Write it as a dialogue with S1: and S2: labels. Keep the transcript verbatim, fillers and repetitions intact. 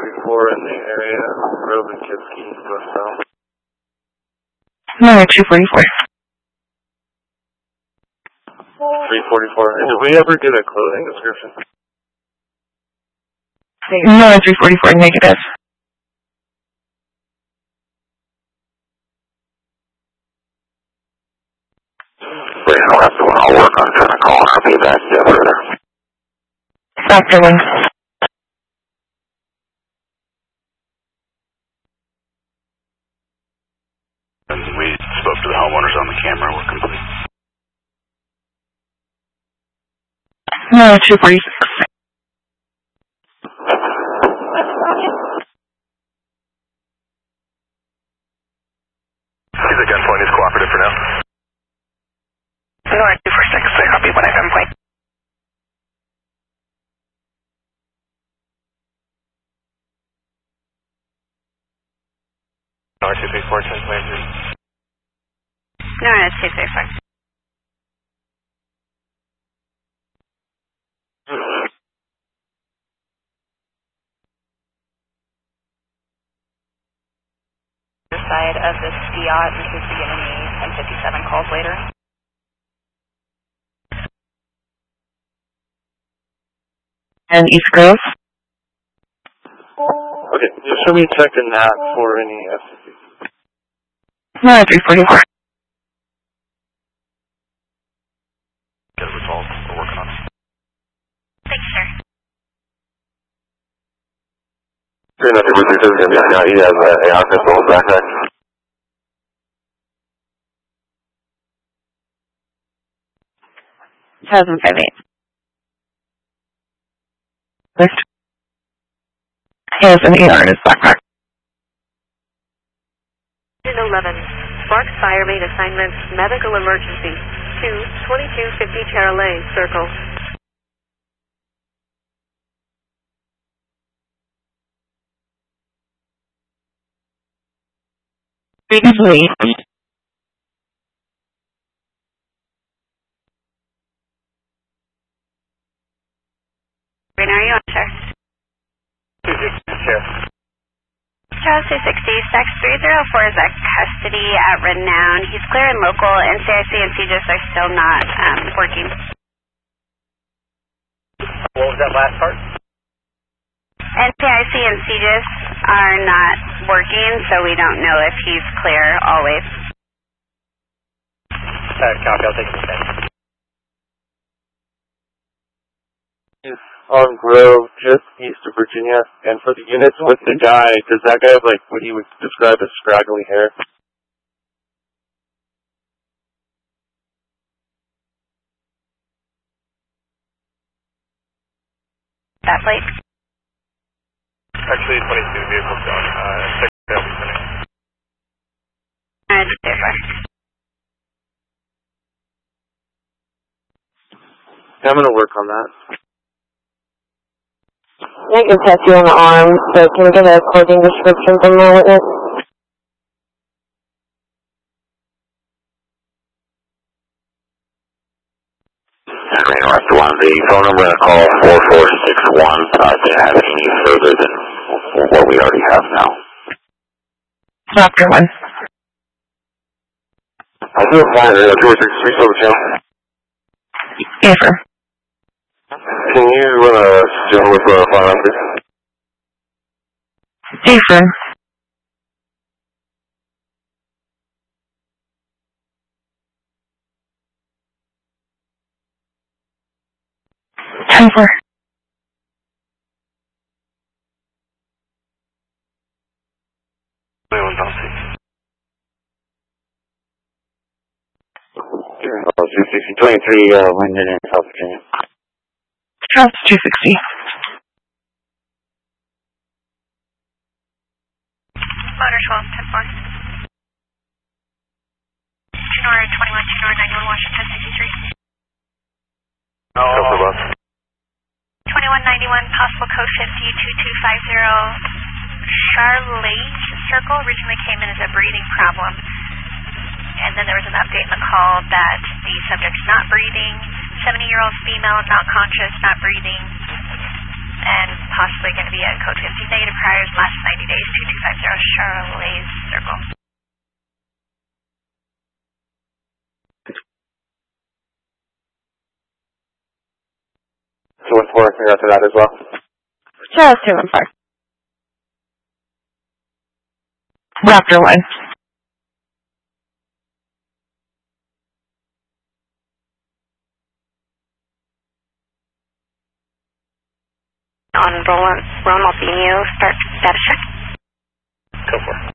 S1: forty-four in the area, Grove and Kipski, northbound.
S2: No, two forty-four.
S1: three forty-four. And did we ever get a clothing description?
S2: No, three forty-four, negative.
S3: Wait, no, that's the one I'll work on trying to call and I'll be back there further.
S2: Factor one.
S3: And we spoke to the homeowners on the camera. We're complete.
S2: No, two forty-six.
S3: See the gunpoint is cooperative for now.
S4: No, two forty-six. I copy when I gunpoint.
S1: R two three four, ten twenty-three.
S4: No, no, it's two three four. Side of the Fiat, this is the enemy, ten fifty-seven calls later.
S2: And East Grove.
S1: Okay, just show me checking that for any S C P.
S2: No, three forty-four.
S3: Get it resolved. We're working on it.
S4: Thank you, sir.
S3: Three nothing with is going to be on now. He has an A R pistol in his backpack.
S2: Thousand five eight. Next. He has an A R in his backpack.
S4: eleven. Sparks Fire made assignments medical emergency. two twenty-two fifty Charolais, circle.
S2: Previously.
S4: Right now, are you on, sir?
S1: Sure.
S4: Charles two sixty, Sex three oh four is at custody at Renown. He's clear and local, and C I C and C G I S are still not um, working.
S1: What was that last part?
S4: And C I C and C G I S are not working, so we don't know if he's clear always.
S1: Alright, copy. I'll take the second. On Grove, just east of Virginia, and for the units with the guy, does that guy have like what he would describe as scraggly hair?
S4: That plate?
S1: Actually, twenty-two vehicles gone. Uh, six failed spinning.
S4: Uh, different.
S1: Yeah, I'm gonna work on that.
S5: I can test you on the arm, so can we get a clothing description from the witness?
S3: Rain West one, the phone number I call four four six one. I didn't have any further than what we already have now.
S2: Factor one.
S3: I'll do a fine. Uh, two or six three over channel.
S2: Affirm.
S3: Can you run a channel with uh, fine after?
S2: Affirm. Ten four.
S3: twenty-three, uh, Linden in South Virginia.
S2: Charles two sixty.
S4: Motor twelve, ten four. Tenor twenty-one, Tenor ninety-one, Washington, sixty-three.
S3: No.
S4: twenty-one ninety-one, possible code fifty, two two five zero. Charlotte Circle originally came in as a breathing problem. And then there was an update in the call that the subject's not breathing, seventy-year-old female, not conscious, not breathing, and possibly going to be via code fifty negative priors last ninety days, two two five zero Charolais Circle.
S1: two one four, congrats on that as well.
S2: Just two one four. Raptor one.
S5: On Roland, Ron Albino, start status check.
S1: Go for it.